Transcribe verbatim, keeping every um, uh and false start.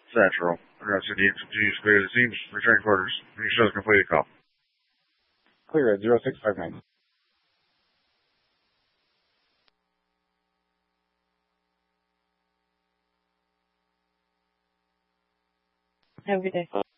Satchel. Address City to clear the scene. Return quarters. Any shows completed call. Clear at zero six five nine. Have a good day.